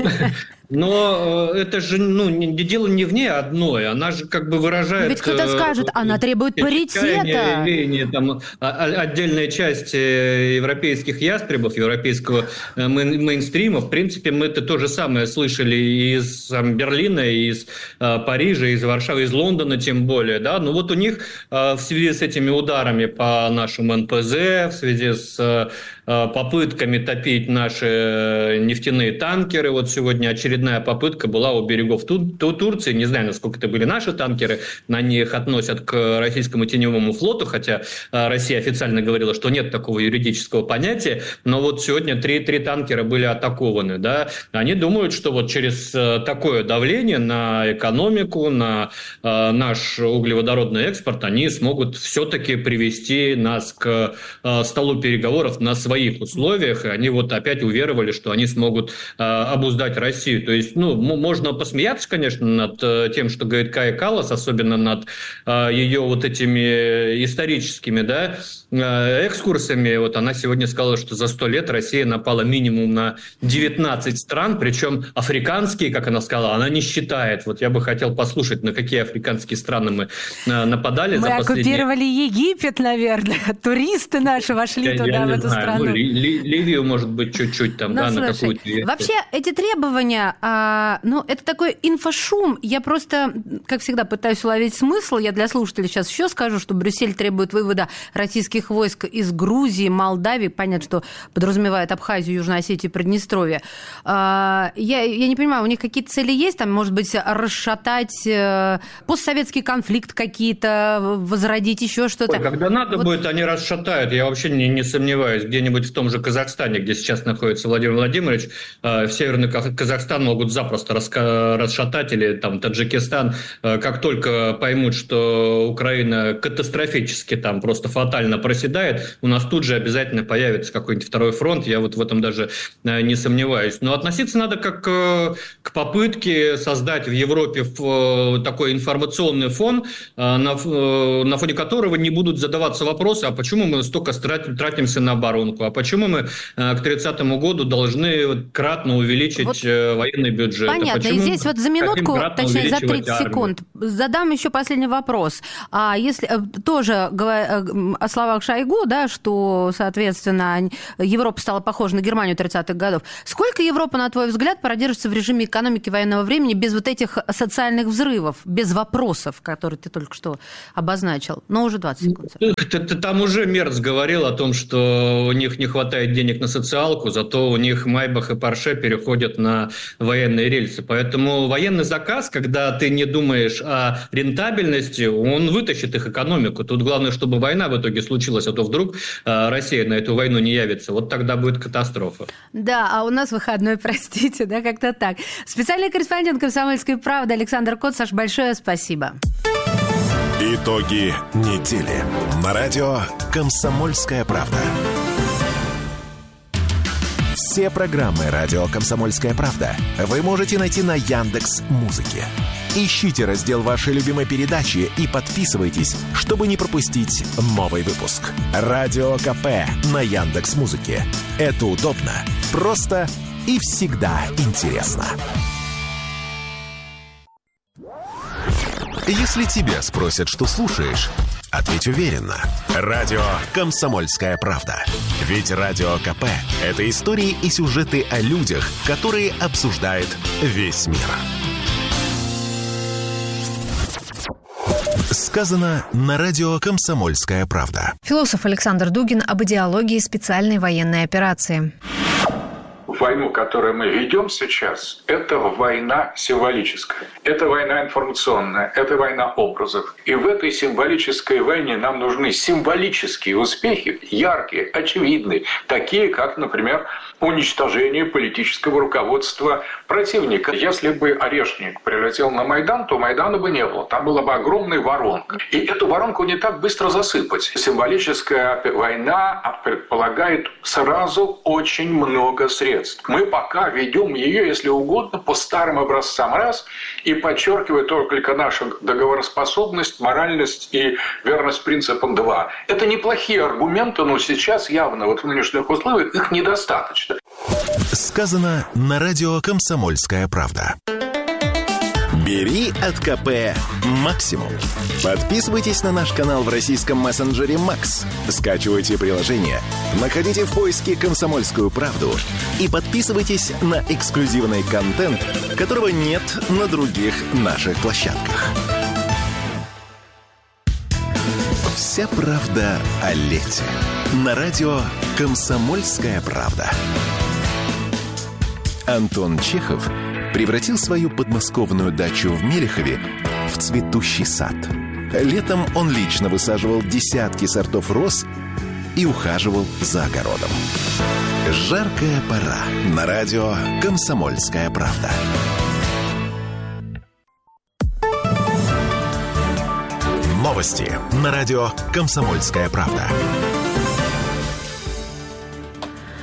Но это же, ну, дело не в ней одной, она же как бы выражает... Но ведь кто-то скажет, она требует паритета. Веяние, там, отдельная часть европейских ястребов, европейского мейнстрима, в принципе, мы это то же самое слышали из там, Берлина, из Парижа, из Варшавы, из Лондона тем более, да, но вот у них в связи с этими ударами по нашему эн пэ зэ, в связи с попытками топить наши нефтяные танкеры, вот сегодня очередная попытка была у берегов Ту- Ту- Турции. Не знаю, насколько это были наши танкеры. На них относят к российскому теневому флоту, хотя Россия официально говорила, что нет такого юридического понятия. Но вот сегодня три, три танкера были атакованы. Да? Они думают, что вот через такое давление на экономику, на наш углеводородный экспорт, они смогут все-таки привести нас к столу переговоров на своих условиях. И они вот опять уверовали, что они смогут обуздать Россию. То есть, ну, можно посмеяться, конечно, над тем, что говорит Кая Каллас, особенно над ее вот этими историческими, да, экскурсами. Вот она сегодня сказала, что за сто лет Россия напала минимум на девятнадцать стран, причем африканские, как она сказала, она не считает. Вот я бы хотел послушать, на какие африканские страны мы нападали. Мы за последние... оккупировали Египет, наверное. Туристы наши вошли я, туда, я в не эту знаю. страну. Ну, Ли, Ли, Ливию, может быть, чуть-чуть там, ну, да, слушай, на какую-то... Вообще, вообще эти требования, а, ну, это такой инфошум. Я просто, как всегда, пытаюсь уловить смысл. Я для слушателей сейчас еще скажу, что Брюссель требует вывода российских войск из Грузии, Молдавии. Понятно, что подразумевает Абхазию, Южную Осетию, Приднестровье. А, я, я не понимаю, у них какие-то цели есть? Там, может быть, расшатать э, постсоветский конфликт какие-то, возродить еще что-то? Ой, когда надо вот... будет, они расшатают. Я вообще не, не сомневаюсь. Где-нибудь в том же Казахстане, где сейчас находится Владимир Владимирович, в Северный Казахстан могут запросто расшатать, или там Таджикистан, как только поймут, что Украина катастрофически там просто фатально проседает, у нас тут же обязательно появится какой-нибудь второй фронт, я вот в этом даже не сомневаюсь. Но относиться надо как к попытке создать в Европе такой информационный фон, на, на фоне которого не будут задаваться вопросы, а почему мы столько тратимся на оборонку, а почему мы к тридцатому году должны кратно увеличить вот военный бюджет. Понятно. Почему и здесь вот за минутку, точнее за тридцать армию? секунд, задам еще последний вопрос. А если тоже о словах Шойгу, да, что, соответственно, Европа стала похожа на Германию тридцатых годов, сколько Европа, на твой взгляд, продержится в режиме экономики военного времени без вот этих социальных взрывов, без вопросов, которые ты только что обозначил? Но уже двадцать секунд. Там уже Мерц говорил о том, что у них не хватает денег на социалку, зато у них Майбах и Порше переходят на военные рельсы. Поэтому военный заказ, когда ты не думаешь о рентабельности, он вытащит их экономику. Тут главное, чтобы война в итоге случилась, а то вдруг Россия на эту войну не явится. Вот тогда будет катастрофа. Да, а у нас выходной, простите, да, как-то так. Специальный корреспондент «Комсомольской правды» Александр Кот. Саш, большое спасибо. Итоги недели. На радио «Комсомольская правда». Все программы «Радио Комсомольская правда» вы можете найти на Яндекс.Музыке. Ищите раздел вашей любимой передачи и подписывайтесь, чтобы не пропустить новый выпуск. Радио КП на Яндекс.Музыке. Это удобно, просто и всегда интересно. Если тебя спросят, что слушаешь, ответь уверенно. Радио «Комсомольская правда». Ведь Радио КП – это истории и сюжеты о людях, которые обсуждает весь мир. Сказано на радио «Комсомольская правда». Философ Александр Дугин об идеологии специальной военной операции. Войну, которую мы ведем сейчас, это война символическая. Это война информационная, это война образов. И в этой символической войне нам нужны символические успехи, яркие, очевидные, такие как, например, уничтожение политического руководства противника. Если бы Орешник прилетел на Майдан, то Майдана бы не было. Там была бы огромная воронка. И эту воронку не так быстро засыпать. Символическая война предполагает сразу очень много средств. Мы пока ведем ее, если угодно, по старым образцам раз, и подчеркивая только нашу договороспособность, моральность и верность принципам два. Это неплохие аргументы, но сейчас явно вот в нынешних условиях их недостаточно. Сказано на радио «Комсомольская правда». Бери от КП максимум. Подписывайтесь на наш канал в российском мессенджере Макс. Скачивайте приложение, находите в поиске «Комсомольскую правду» и подписывайтесь на эксклюзивный контент, которого нет на других наших площадках. Вся правда о лете. На радио «Комсомольская правда». Антон Чехов превратил свою подмосковную дачу в Мелехове в цветущий сад. Летом он лично высаживал десятки сортов роз и ухаживал за огородом. Жаркая пора. На радио «Комсомольская правда». Новости на радио «Комсомольская правда».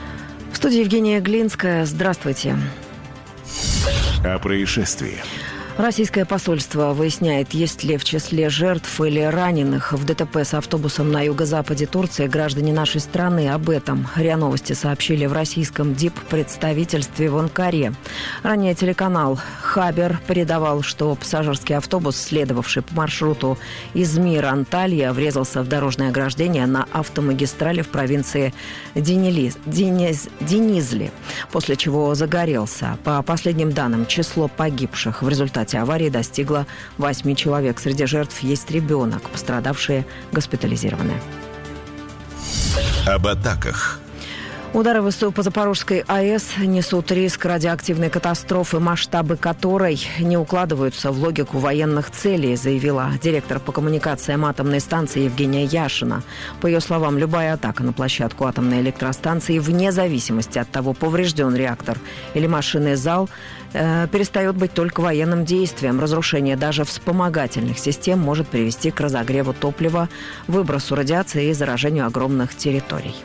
В студии Евгения Глинская. Здравствуйте. О происшествии. Российское посольство выясняет, есть ли в числе жертв или раненых в ДТП с автобусом на юго-западе Турции граждане нашей страны. Об этом РИА Новости сообщили в российском диппредставительстве в Анкаре. Ранее телеканал «Хабер» передавал, что пассажирский автобус, следовавший по маршруту Измир-Анталья, врезался в дорожное ограждение на автомагистрали в провинции Денили, Дениз, Денизли, после чего загорелся. По последним данным, число погибших в результате аварии достигло восьми человек. Среди жертв есть ребенок. Пострадавшие госпитализированы. Об атаках. Удары ВСУ по Запорожской АЭС несут риск радиоактивной катастрофы, масштабы которой не укладываются в логику военных целей, заявила директор по коммуникациям атомной станции Евгения Яшина. По ее словам, любая атака на площадку атомной электростанции, вне зависимости от того, поврежден реактор или машинный зал, э, перестает быть только военным действием. Разрушение даже вспомогательных систем может привести к разогреву топлива, выбросу радиации и заражению огромных территорий.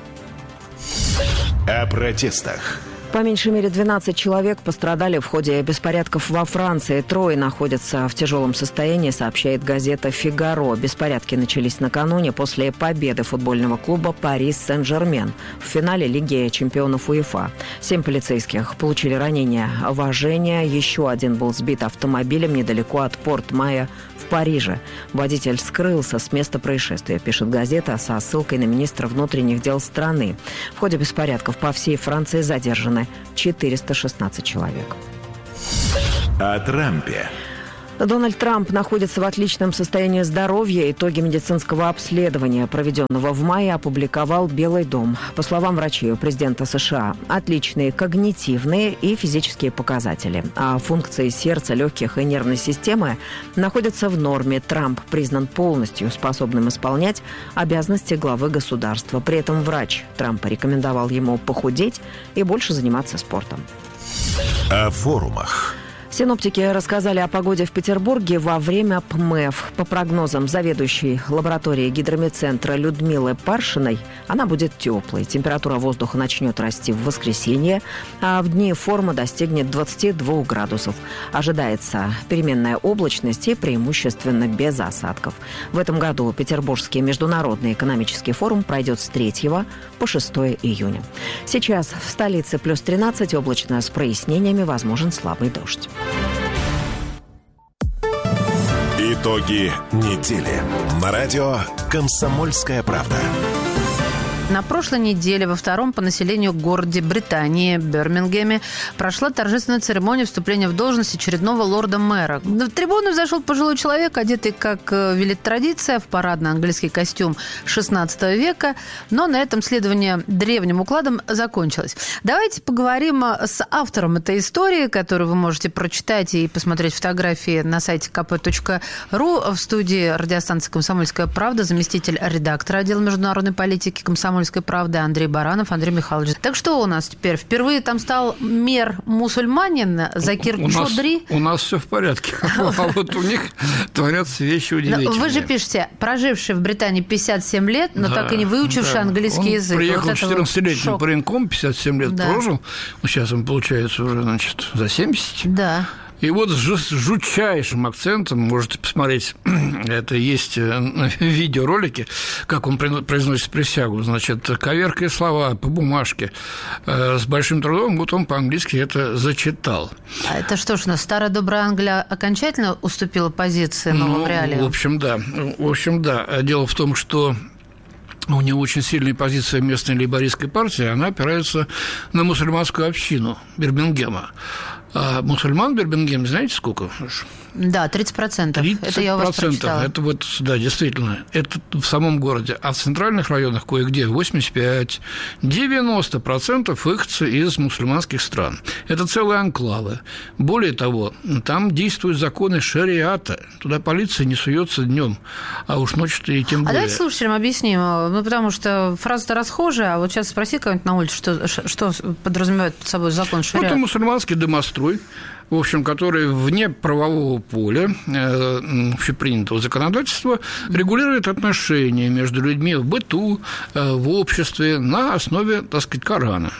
О протестах. По меньшей мере двенадцать человек пострадали в ходе беспорядков во Франции. Трое находятся в тяжелом состоянии, сообщает газета «Фигаро». Беспорядки начались накануне после победы футбольного клуба «Пари Сен-Жермен» в финале Лиги чемпионов УЕФА. Семь полицейских получили ранения вожжения. Еще один был сбит автомобилем недалеко от Порт-Майя в Париже. Водитель скрылся с места происшествия, пишет газета со ссылкой на министра внутренних дел страны. В ходе беспорядков по всей Франции задержаны четыреста шестнадцать человек. О Трампе. Дональд Трамп находится в отличном состоянии здоровья. Итоги медицинского обследования, проведенного в мае, опубликовал Белый дом. По словам врачей у президента США, отличные когнитивные и физические показатели. А функции сердца, легких и нервной системы находятся в норме. Трамп признан полностью способным исполнять обязанности главы государства. При этом врач Трампа рекомендовал ему похудеть и больше заниматься спортом. О форумах. Синоптики рассказали о погоде в Петербурге во время ПМЭФ. По прогнозам заведующей лабораторией гидрометцентра Людмилы Паршиной, она будет теплой. Температура воздуха начнет расти в воскресенье, а в дни форума достигнет двадцати двух градусов. Ожидается переменная облачность и преимущественно без осадков. В этом году Петербургский международный экономический форум пройдет с третьего по шестое июня. Сейчас в столице плюс тринадцать, облачно с прояснениями, возможен слабый дождь. Итоги недели. На радио «Комсомольская правда». На прошлой неделе во втором по населению городе Британии, Бирмингеме, прошла торжественная церемония вступления в должность очередного лорда-мэра. На трибуну взошел пожилой человек, одетый, как велит традиция, в парадный английский костюм шестнадцатого века. Но на этом следование древним укладом закончилось. Давайте поговорим с автором этой истории, которую вы можете прочитать и посмотреть фотографии на сайте ка пэ точка ру. В студии радиостанции «Комсомольская правда» заместитель редактора отдела международной политики «Комсомольской правды» Андрей Баранов. Андрей Михайлович, так что у нас теперь? Впервые там стал мэр-мусульманин Закир у Чодри? Нас, у нас все в порядке. А вот у них творятся вещи удивительные. Вы же пишете, проживший в Британии пятьдесят семь лет, но так и не выучивший английский язык. Он приехал четырнадцатилетним пареньком, пятьдесят семь лет прожил. Сейчас он, получается, уже, значит, за семьдесят. Да. И вот с жутчайшим акцентом, можете посмотреть, это есть видеоролики, как он произносит присягу, значит, коверкая слова по бумажке, с большим трудом, вот он по-английски это зачитал. А это что ж, у нас старая добрая Англия окончательно уступила позиции новым ну, реалиям? В общем, да. В общем, да. Дело в том, что у него очень сильная позиция местной лейбористской партии, она опирается на мусульманскую общину Бирмингема. А мусульман в Бирмингеме, знаете, сколько? Да, тридцать процентов. Это я у вас прочитала. Это вот, да, действительно, это в самом городе. А в центральных районах кое-где восемьдесят пять - девяносто процентов ихцы из мусульманских стран. Это целые анклавы. Более того, там действуют законы шариата. Туда полиция не суется днем, а уж ночью-то и тем более. А давайте слушателям объясним. Ну, потому что фраза-то расхожая, а вот сейчас спроси кого-нибудь на улице, что, что подразумевает под собой закон шариата. Ну, это мусульманский домострой, в общем, который вне правового поля э, общепринятого законодательства регулирует отношения между людьми в быту, э, в обществе на основе, так сказать, Корана.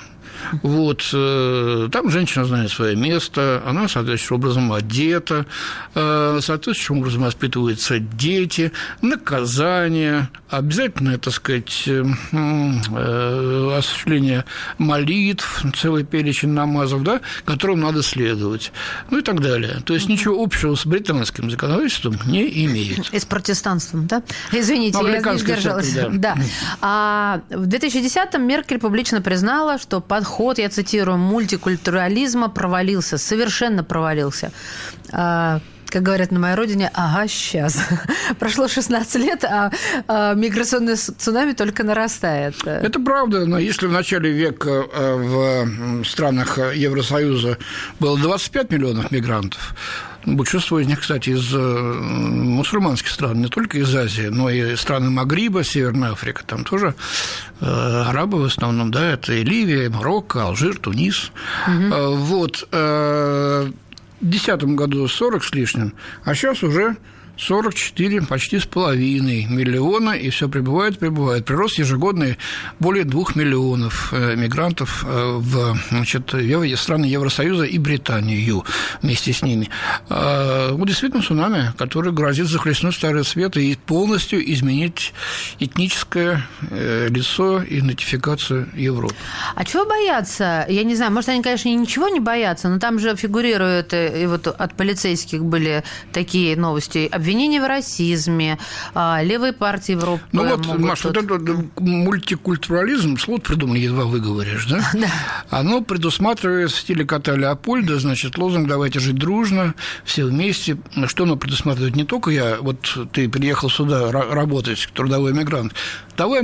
Вот. Там женщина знает свое место, она соответствующим образом одета, соответствующим образом воспитываются дети, наказание, обязательно, так сказать, осуществление молитв, целый перечень намазов, да, которым надо следовать, ну и так далее. То есть ничего общего с британским законодательством не имеет. И с протестанством, да? Извините, я не сдержалась. Да. Да. А в две тысячи десятом Меркель публично признала, что подход, я цитирую, мультикультурализма провалился, совершенно провалился. А, как говорят на моей родине, ага, сейчас. Прошло шестнадцать лет, а, а миграционное цунами только нарастает. Это правда, но если в начале века в странах Евросоюза было двадцать пять миллионов мигрантов, большинство из них, кстати, из мусульманских стран, не только из Азии, но и страны Магриба, Северная Африка, там тоже э, арабы в основном, да, это и Ливия, Марокко, Алжир, Тунис. Угу. Э, вот. Э, в две тысячи десятом году сорок с лишним, а сейчас уже сорок четыре почти с половиной миллиона, и все прибывает, прибывает. Прирост ежегодный более двух миллионов мигрантов в, значит, в страны Евросоюза и Британию вместе с ними. Вот действительно цунами, который грозит захлестнуть Старый Свет и полностью изменить этническое лицо и идентификацию Европы. А чего бояться? Я не знаю, может, они, конечно, ничего не боятся, но там же фигурируют, и вот от полицейских были такие новости, обвинения в расизме, левые партии Европы. Ну вот, Маш, тут... вот этот мультикультурализм, слово придумали, едва выговоришь, да? Да. Оно предусматривает в стиле кота Леопольда, значит, лозунг «давайте жить дружно, все вместе». Что оно предусматривает? Не только я, вот ты приехал сюда работать, трудовой мигрант, того